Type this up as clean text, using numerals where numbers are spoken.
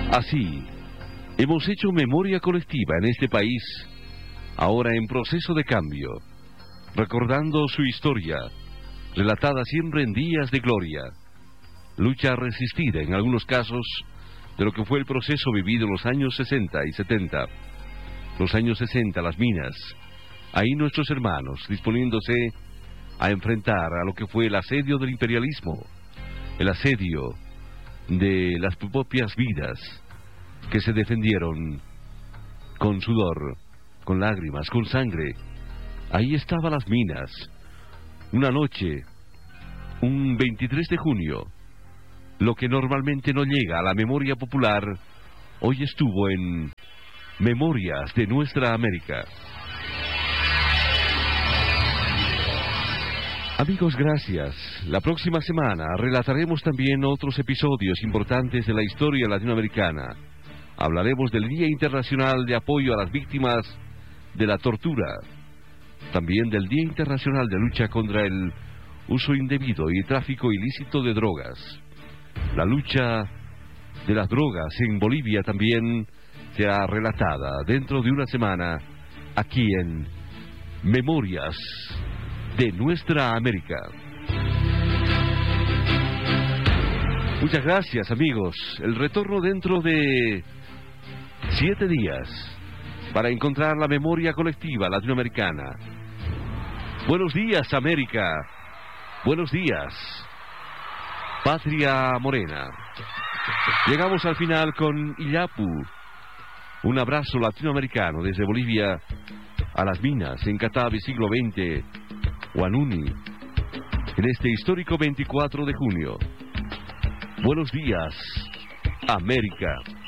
Así, hemos hecho memoria colectiva en este país, ahora en proceso de cambio, recordando su historia, relatada siempre en días de gloria, lucha resistida en algunos casos de lo que fue el proceso vivido en los años 60 y 70. Los años 60, las minas, ahí nuestros hermanos disponiéndose a enfrentar a lo que fue el asedio del imperialismo, el asedio de las propias vidas que se defendieron con sudor, con lágrimas, con sangre. Ahí estaban las minas. Una noche, un 23 de junio, lo que normalmente no llega a la memoria popular, hoy estuvo en Memorias de Nuestra América. Amigos, gracias. La próxima semana relataremos también otros episodios importantes de la historia latinoamericana. Hablaremos del Día Internacional de Apoyo a las Víctimas de la Tortura, también del Día Internacional de Lucha contra el uso indebido y tráfico ilícito de drogas. La lucha de las drogas en Bolivia también será relatada dentro de una semana aquí en Memorias de Nuestra América. Muchas gracias, amigos. El retorno dentro de 7 días para encontrar la memoria colectiva latinoamericana. Buenos días, América. Buenos días, Patria Morena. Llegamos al final con Illapu. Un abrazo latinoamericano desde Bolivia a las minas en Catavi, siglo XX, Huanuni, en este histórico 24 de junio. Buenos días, América.